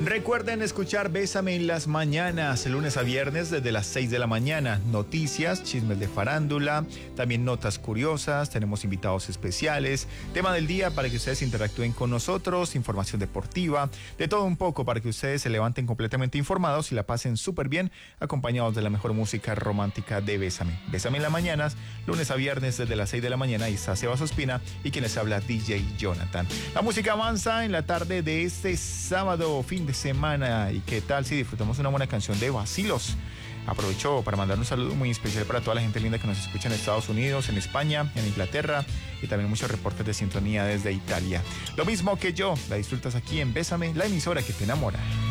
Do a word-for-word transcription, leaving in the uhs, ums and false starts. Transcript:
Recuerden escuchar Bésame en las mañanas, lunes a viernes desde las seis de la mañana. Noticias, chismes de farándula, también notas curiosas, tenemos invitados especiales, tema del día para que ustedes interactúen con nosotros, información deportiva, de todo un poco para que ustedes se levanten completamente informados y la pasen súper bien, acompañados de la mejor música romántica de Bésame. Bésame en las mañanas, lunes a viernes desde las seis de la mañana, y está Sebas Ospina y quien les habla D J Jonathan. La música avanza en la tarde de este sábado, fin de semana. ¿Y qué tal si disfrutamos una buena canción de Vacilos? Aprovecho para mandar un saludo muy especial para toda la gente linda que nos escucha en Estados Unidos, en España, en Inglaterra, y también muchos reportes de sintonía desde Italia. Lo mismo que yo, la disfrutas aquí en Bésame, la emisora que te enamora.